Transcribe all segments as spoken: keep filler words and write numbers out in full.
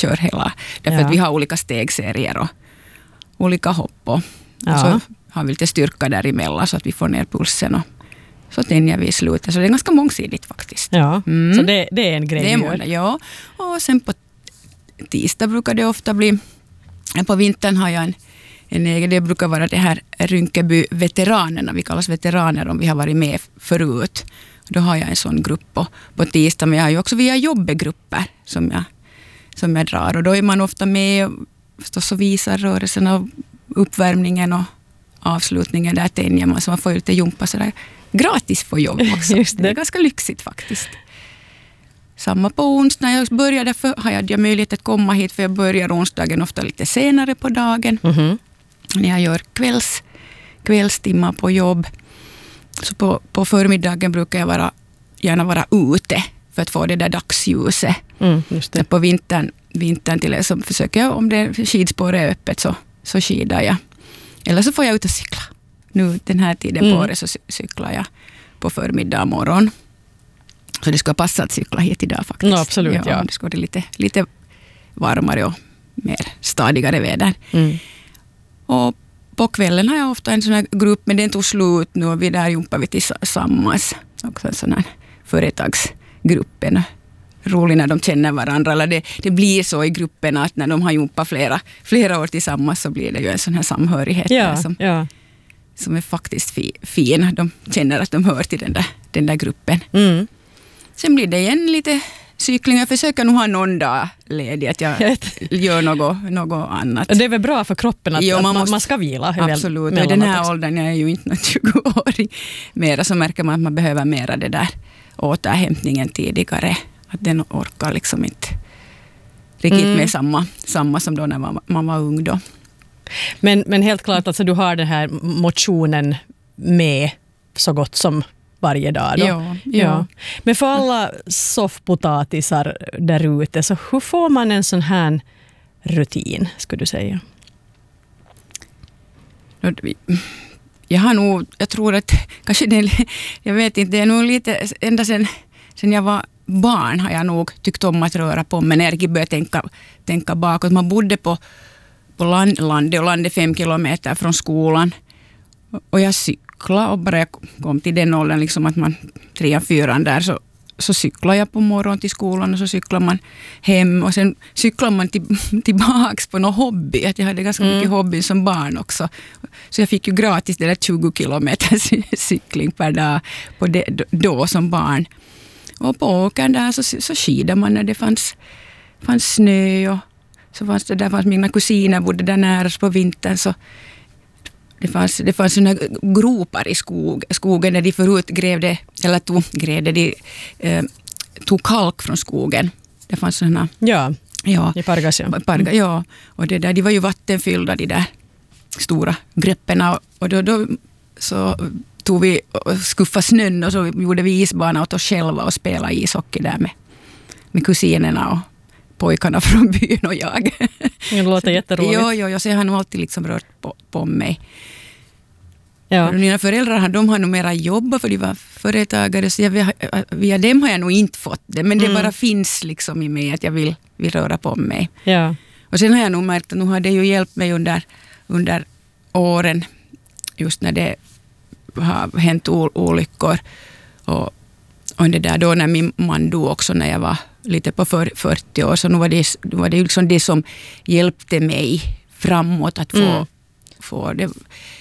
kör hela. Därför Ja. att vi har olika stegserier och olika hopp. Och, Ja. och så har vi lite styrka däremellan så att vi får ner pulsen. Och så tänjer vi i slutet. Så det är ganska mångsidigt faktiskt. Ja, Mm. så det, det är en grej Det är du gör. måndag, ja. Och sen på tisdag brukar det ofta bli. På vintern har jag en, en egen. Det brukar vara det här Rynkeby-veteranerna. Vi kallas veteraner om vi har varit med förut. Då har jag en sån grupp på, på tisdag. Men jag har ju också via jobbegrupper som jag, som jag drar. Och då är man ofta med och förstås och visar rörelsen och uppvärmningen och avslutningen. Där tänjer man så man får ju lite jumpa sådär gratis på jobb också. Just det. Det är ganska lyxigt faktiskt. Samma på onsdag. När jag började för har jag möjlighet att komma hit för jag börjar onsdagen ofta lite senare på dagen. Mhm. När jag gör kvälls, kvällstimmar på jobb. Så på, på förmiddagen brukar jag vara, gärna vara ute för att få det där dagsljuset. Mm, just det. På vintern, vintern till så försöker jag, om det skidspåret är öppet så, så skidar jag. Eller så får jag ut och cykla. Nu den här tiden Mm. på året så cy- cyklar jag på förmiddag och morgon. Så det ska passa att cykla hit idag faktiskt. No, absolut, ja. Det ska vara lite, lite varmare och mer stadigare väder. Mm. Och på kvällen har jag ofta en sån här grupp, men den tog slut nu och vi där jumpar vi tillsammans. Också en sån här företagsgruppen. Roligt när de känner varandra. Eller det, det blir så i gruppen att när de har jumpat flera, flera år tillsammans så blir det ju en sån här samhörighet där Ja, som, ja. som är faktiskt fi, fin. De känner att de hör till den där, den där gruppen. Mm. Sen blir det igen lite cykling. Jag försöker nog ha någon dag ledig att jag gör något, något annat. Det är väl bra för kroppen att, Jo, att man man, måste- man ska vila. väl- Absolut. Och i mellanåt den här också. åldern, jag är ju inte någon tjugoåring mera, så märker man att man behöver mera det där återhämtningen tidigare. Att den orkar liksom inte riktigt Mm. med samma, samma som då när man, man var ung då. Men, men helt klart, alltså, du har den här motionen med så gott som varje dag. Då. Ja, ja. Men för alla soffpotatisar där ute, så hur får man en sån här rutin, skulle du säga? Jag har nog, jag tror att kanske det, jag vet inte, det är nog lite, ända sen, sen jag var barn har jag nog tyckt om att röra på mig när jag började tänka, tänka bakåt. Man bodde på, på land, landet och landet fem kilometer från skolan. Och jag cyklade och bara jag kom till den åldern liksom att man trean, fyran där så, så cyklar jag på morgonen till skolan och så cyklar man hem och sen cyklar man till, tillbaks på någon hobby. Att jag hade ganska Mm. mycket hobby som barn också. Så jag fick ju gratis det där tjugo kilometer cykling per dag på det, då som barn. Och på åkern där så, så skidade man när det fanns, fanns snö och så fanns det där fanns mina kusiner bodde där nära på vintern så det fanns, det fanns såna gropar i skog, skogen där de förut grävde, eller tog, grävde, de eh, tog kalk från skogen. Det fanns såna, Ja, ja, i Pargas. Ja. parga, ja, och det där, de var ju vattenfyllda de där stora grepperna och, och då, då så tog vi och skuffade snön och så gjorde vi isbana åt oss själva och spelade ishockey där med, med kusinerna och pojkarna från byn och jag. Det låter jätteroligt. Jo, jo, jo, så jag har nog alltid liksom rört på, på mig. Ja. Och mina föräldrar de har nog mera jobbat för de var företagare så jag, via, via dem har jag nog inte fått det. Men det Mm. bara finns liksom i mig att jag vill, vill röra på mig. Ja. Och sen har jag nog märkt att nu har det ju hjälpt mig under, under åren just när det har hänt o- olyckor. Och, och det där då när min man dog också när jag var lite på för, fyrtio år så nu var det, nu var det ju liksom det som hjälpte mig framåt att få, Mm. få det,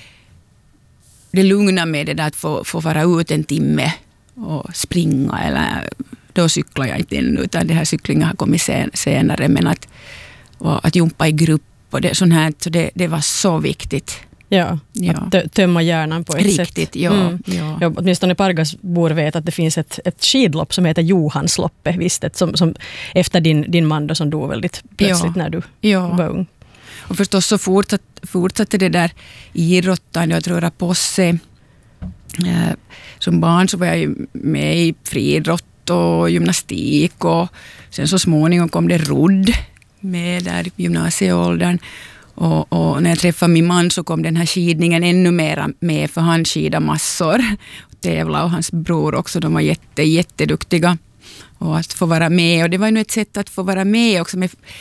det lugna med det där att få, få vara ut en timme och springa eller då cyklar jag inte ännu utan det här cyklingen har kommit sen, senare men att, och att jumpa i grupp och det, sånt här, så det, det var så viktigt. Ja, Ja. att tö- tömma hjärnan på ett sätt. Riktigt, ja. Mm. ja. Ja, åtminstone Pargasbor vet att det finns ett, ett skidlopp som heter Johansloppet, visst, ett, som, som efter din, din man då, som dog väldigt plötsligt Ja. när du Ja. var ung. Och förstås så fortsatt, fortsatte det där idrottande att röra på sig. Eh, som barn så var jag ju med i friidrott och gymnastik och sen så småningom kom det rodd med där i gymnasieåldern. Och, och när jag träffade min man så kom den här skidningen ännu mer med för han skidade massor. Tävla och hans bror också, de var jätte, jätteduktiga. Och att få vara med, och det var ju ett sätt att få vara med också med,